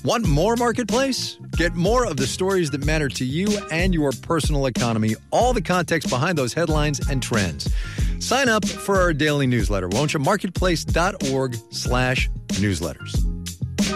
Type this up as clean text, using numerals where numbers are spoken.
Want more Marketplace? Get more of the stories that matter to you and your personal economy, all the context behind those headlines and trends. Sign up for our daily newsletter, won't you? Marketplace.org/newsletters.